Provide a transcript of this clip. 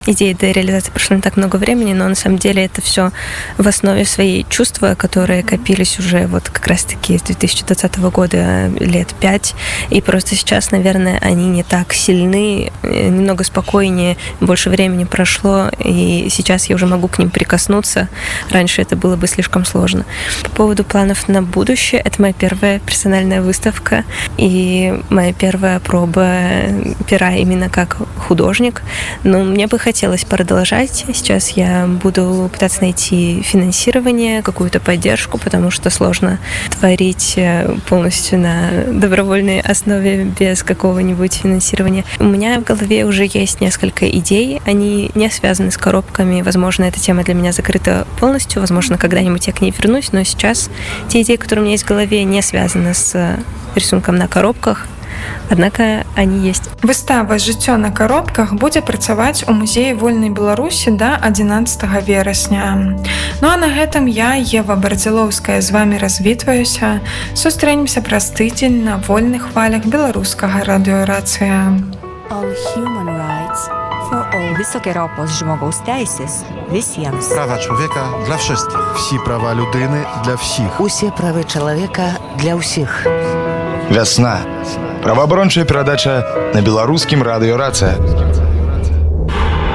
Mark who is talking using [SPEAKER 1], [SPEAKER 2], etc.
[SPEAKER 1] идеи до реализации прошло не так много времени, но на самом деле это все в основе своей чувства, которые копились уже вот как раз-таки с 2020 года, лет 5, и просто сейчас, наверное, они не так сильны, немного спокойнее, больше времени прошло, и сейчас я уже могу к ним прикоснуться. Раньше это было бы слишком сложно. По поводу планов на будущее, это моя первая персональная выставка и моя первая проба пера именно как художник. Но мне бы хотелось продолжать. Сейчас я буду пытаться найти финансирование, какую-то поддержку, потому что сложно творить полностью на добровольной основе без какого-нибудь финансирования. У меня в голове уже есть несколько идей. Они не связаны с коробками. Возможно, эта тема для меня закрыта полностью. Возможно, когда-нибудь я к ней вернусь. Но сейчас те идеи, которые у меня есть в голове, не связаны с рисунком на коробках. Однако они есть.
[SPEAKER 2] Выстава «Жыццё на коробках» будзе працаваць у музеі вольнай Беларусі да 11 верасня. Ну а на гэтым я, Ева Бардзілоўская, з вами развітваюся. Сустрэнемся праз тыдзень на вольных хвалях беларускага радыёрацыя.
[SPEAKER 3] Wysokie ropos żmogous teises visiem.
[SPEAKER 4] Prawa człowieka dla wszystkich. Всі права людини для всіх.
[SPEAKER 5] Усе правы чалавека для ўсіх.
[SPEAKER 6] Вясна. Праваабарончая перадача на беларускім радыёрацыя.